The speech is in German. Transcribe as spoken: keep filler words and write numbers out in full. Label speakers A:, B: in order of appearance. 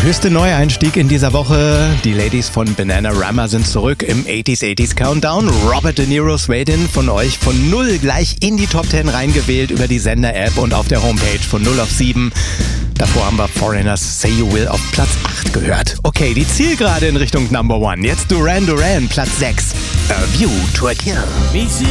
A: höchste Neueinstieg in dieser Woche. Die Ladies von Bananarama sind zurück im achtziger achtziger Countdown. Robert De Niro Sweden von euch von null gleich in die Top zehn reingewählt über die Sender-App und auf der Homepage von null auf sieben. Davor haben wir Foreigners Say You Will auf Platz acht gehört. Okay, die Zielgerade in Richtung Number One. Jetzt Duran Duran, Platz sechs. A View to a Kill.